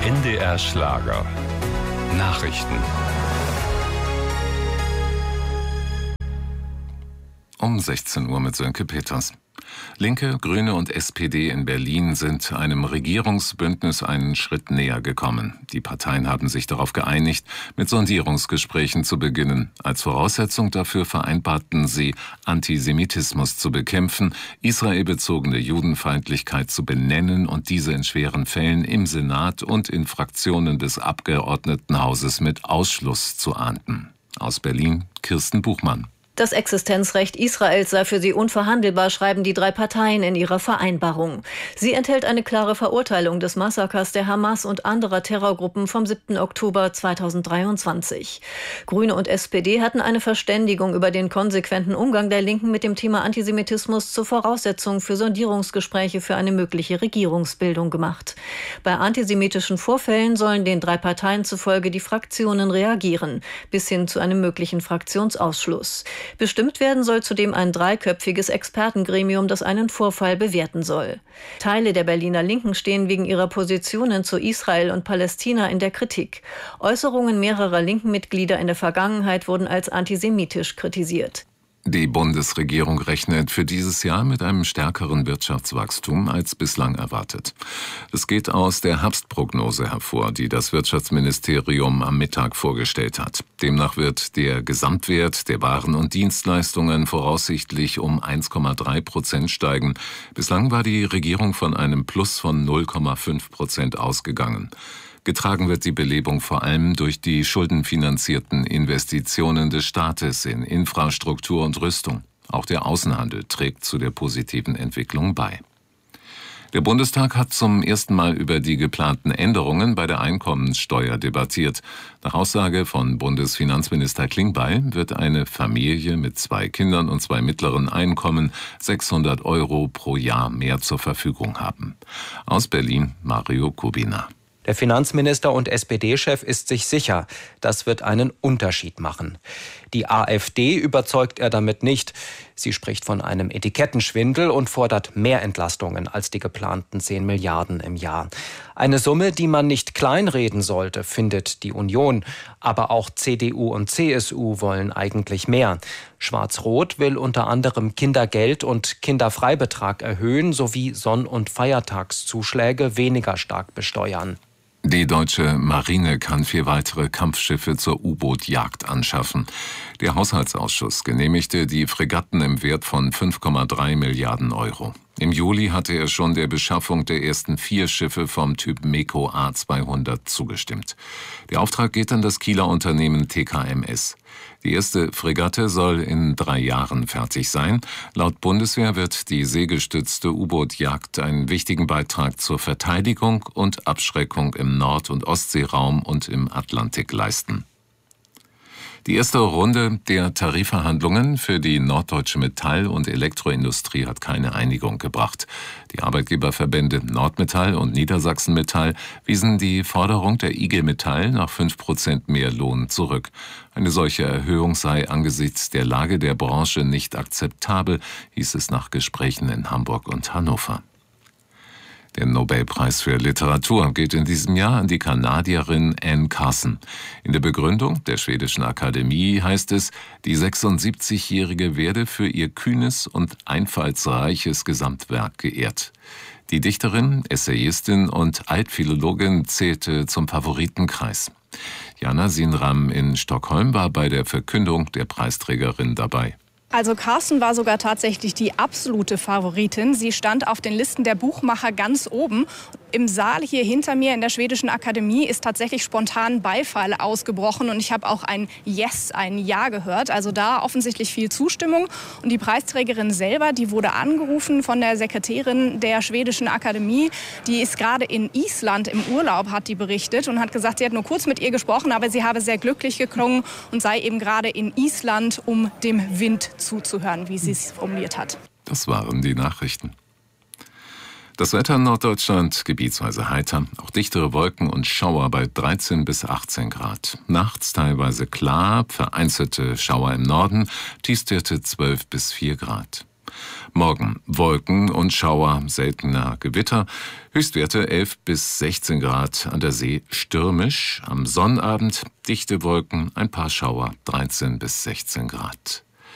NDR Schlager. Nachrichten. Um 16 Uhr mit Sönke Peters. Linke, Grüne und SPD in Berlin sind einem Regierungsbündnis einen Schritt näher gekommen. Die Parteien haben sich darauf geeinigt, mit Sondierungsgesprächen zu beginnen. Als Voraussetzung dafür vereinbarten sie, Antisemitismus zu bekämpfen, israelbezogene Judenfeindlichkeit zu benennen und diese in schweren Fällen im Senat und in Fraktionen des Abgeordnetenhauses mit Ausschluss zu ahnden. Aus Berlin, Kirsten Buchmann. Das Existenzrecht Israels sei für sie unverhandelbar, schreiben die drei Parteien in ihrer Vereinbarung. Sie enthält eine klare Verurteilung des Massakers der Hamas und anderer Terrorgruppen vom 7. Oktober 2023. Grüne und SPD hatten eine Verständigung über den konsequenten Umgang der Linken mit dem Thema Antisemitismus zur Voraussetzung für Sondierungsgespräche für eine mögliche Regierungsbildung gemacht. Bei antisemitischen Vorfällen sollen den drei Parteien zufolge die Fraktionen reagieren, bis hin zu einem möglichen Fraktionsausschluss. Bestimmt werden soll zudem ein dreiköpfiges Expertengremium, das einen Vorfall bewerten soll. Teile der Berliner Linken stehen wegen ihrer Positionen zu Israel und Palästina in der Kritik. Äußerungen mehrerer linken Mitglieder in der Vergangenheit wurden als antisemitisch kritisiert. Die Bundesregierung rechnet für dieses Jahr mit einem stärkeren Wirtschaftswachstum als bislang erwartet. Es geht aus der Herbstprognose hervor, die das Wirtschaftsministerium am Mittag vorgestellt hat. Demnach wird der Gesamtwert der Waren und Dienstleistungen voraussichtlich um 1,3% steigen. Bislang war die Regierung von einem Plus von 0,5% ausgegangen. Getragen wird die Belebung vor allem durch die schuldenfinanzierten Investitionen des Staates in Infrastruktur und Rüstung. Auch der Außenhandel trägt zu der positiven Entwicklung bei. Der Bundestag hat zum ersten Mal über die geplanten Änderungen bei der Einkommenssteuer debattiert. Nach Aussage von Bundesfinanzminister Klingbeil wird eine Familie mit 2 Kindern und 2 mittleren Einkommen 600 € pro Jahr mehr zur Verfügung haben. Aus Berlin, Mario Kubina. Der Finanzminister und SPD-Chef ist sich sicher, das wird einen Unterschied machen. Die AfD überzeugt er damit nicht. Sie spricht von einem Etikettenschwindel und fordert mehr Entlastungen als die geplanten 10 Milliarden im Jahr. Eine Summe, die man nicht kleinreden sollte, findet die Union. Aber auch CDU und CSU wollen eigentlich mehr. Schwarz-Rot will unter anderem Kindergeld und Kinderfreibetrag erhöhen sowie Sonn- und Feiertagszuschläge weniger stark besteuern. Die deutsche Marine kann 4 weitere Kampfschiffe zur U-Boot-Jagd anschaffen. Der Haushaltsausschuss genehmigte die Fregatten im Wert von 5,3 Milliarden €. Im Juli hatte er schon der Beschaffung der ersten 4 Schiffe vom Typ MEKO A200 zugestimmt. Der Auftrag geht an das Kieler Unternehmen TKMS. Die erste Fregatte soll in 3 Jahren fertig sein. Laut Bundeswehr wird die seegestützte U-Boot-Jagd einen wichtigen Beitrag zur Verteidigung und Abschreckung im Nord- und Ostseeraum und im Atlantik leisten. Die erste Runde der Tarifverhandlungen für die Norddeutsche Metall- und Elektroindustrie hat keine Einigung gebracht. Die Arbeitgeberverbände Nordmetall und Niedersachsen Metall wiesen die Forderung der IG Metall nach 5% mehr Lohn zurück. Eine solche Erhöhung sei angesichts der Lage der Branche nicht akzeptabel, hieß es nach Gesprächen in Hamburg und Hannover. Der Nobelpreis für Literatur geht in diesem Jahr an die Kanadierin Anne Carson. In der Begründung der schwedischen Akademie heißt es, die 76-Jährige werde für ihr kühnes und einfallsreiches Gesamtwerk geehrt. Die Dichterin, Essayistin und Altphilologin zählte zum Favoritenkreis. Jana Sinram in Stockholm war bei der Verkündung der Preisträgerin dabei. Also Carson war sogar tatsächlich die absolute Favoritin. Sie stand auf den Listen der Buchmacher ganz oben. Im Saal hier hinter mir in der schwedischen Akademie ist tatsächlich spontan Beifall ausgebrochen. Und ich habe auch ein Yes, ein Ja gehört. Also da offensichtlich viel Zustimmung. Und die Preisträgerin selber, die wurde angerufen von der Sekretärin der schwedischen Akademie. Die ist gerade in Island im Urlaub, hat die berichtet. Und hat gesagt, sie hat nur kurz mit ihr gesprochen, aber sie habe sehr glücklich geklungen und sei eben gerade in Island, um dem Wind zuzuhören, wie sie es formuliert hat. Das waren die Nachrichten. Das Wetter in Norddeutschland gebietsweise heiter, auch dichtere Wolken und Schauer bei 13 bis 18 Grad. Nachts teilweise klar, vereinzelte Schauer im Norden, Tiefstwerte 12 bis 4 Grad. Morgen Wolken und Schauer, seltener Gewitter. Höchstwerte 11 bis 16 Grad, an der See stürmisch. Am Sonnabend dichte Wolken, ein paar Schauer, 13 bis 16 Grad.